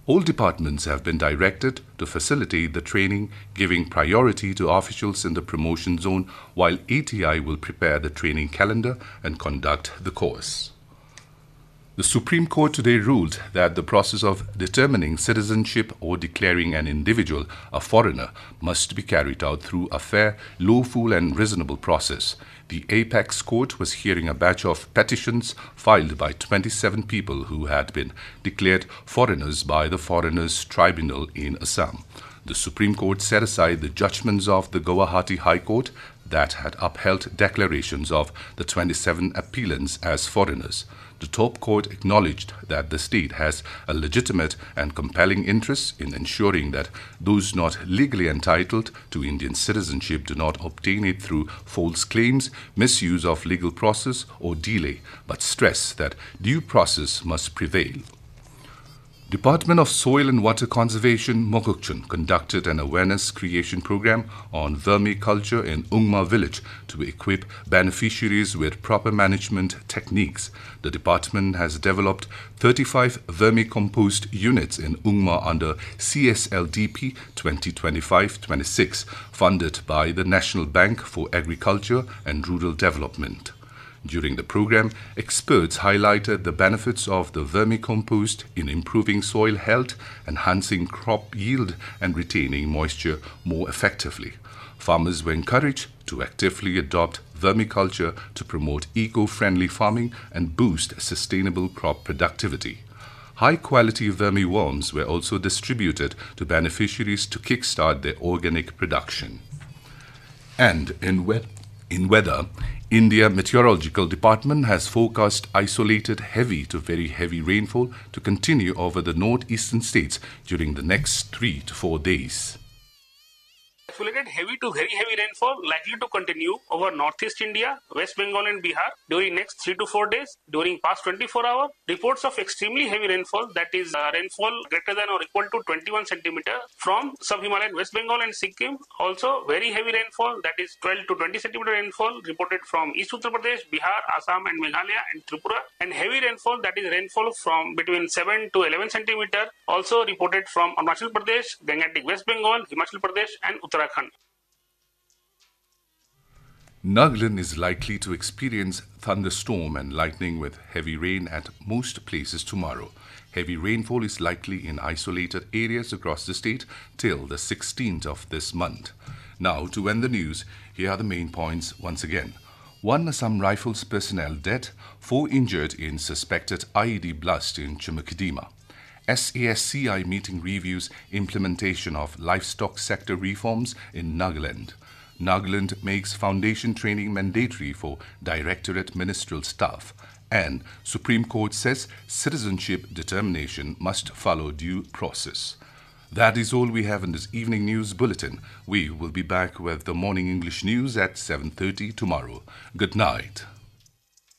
All departments have been directed to facilitate the training, giving priority to officials in the promotion zone, while ATI will prepare the training calendar and conduct the course. The Supreme Court today ruled that the process of determining citizenship or declaring an individual a foreigner must be carried out through a fair, lawful and reasonable process. The Apex Court was hearing a batch of petitions filed by 27 people who had been declared foreigners by the Foreigners Tribunal in Assam. The Supreme Court set aside the judgments of the Guwahati High Court that had upheld declarations of the 27 appellants as foreigners. The top court acknowledged that the state has a legitimate and compelling interest in ensuring that those not legally entitled to Indian citizenship do not obtain it through false claims, misuse of legal process, or delay, but stressed that due process must prevail. Department of Soil and Water Conservation, Mokokchung, conducted an awareness creation program on vermiculture in Ungma village to equip beneficiaries with proper management techniques. The department has developed 35 vermicompost units in Ungma under CSLDP 2025-26, funded by the National Bank for Agriculture and Rural Development. During the program, experts highlighted the benefits of the vermicompost in improving soil health, enhancing crop yield, and retaining moisture more effectively. Farmers were encouraged to actively adopt vermiculture to promote eco-friendly farming and boost sustainable crop productivity. High-quality vermiworms were also distributed to beneficiaries to kickstart their organic production. And in weather, India Meteorological Department has forecast isolated heavy to very heavy rainfall to continue over the northeastern states during the next 3 to 4 days. Isolated heavy to very heavy rainfall likely to continue over northeast India, West Bengal and Bihar during next 3 to 4 days. During past 24 hours, reports of extremely heavy rainfall, that is rainfall greater than or equal to 21 centimeter from sub-Himalayan West Bengal and Sikkim. Also very heavy rainfall, that is 12 to 20 centimeter rainfall reported from East Uttar Pradesh, Bihar, Assam and Meghalaya and Tripura. And heavy rainfall, that is rainfall from between 7 to 11 centimeter also reported from Arunachal Pradesh, Gangetic West Bengal, Himachal Pradesh and Uttarakhand. Nagaland is likely to experience thunderstorm and lightning with heavy rain at most places tomorrow. Heavy rainfall is likely in isolated areas across the state till the 16th of this month. Now, to end the news, here are the main points once again. 1 Assam Rifles personnel dead, 4 injured in suspected IED blast in Chumukidima. SASCI meeting reviews implementation of livestock sector reforms in Nagaland. Nagaland makes foundation training mandatory for Directorate Ministerial staff. And Supreme Court says citizenship determination must follow due process. That is all we have in this evening news bulletin. We will be back with the morning English news at 7:30 tomorrow. Good night.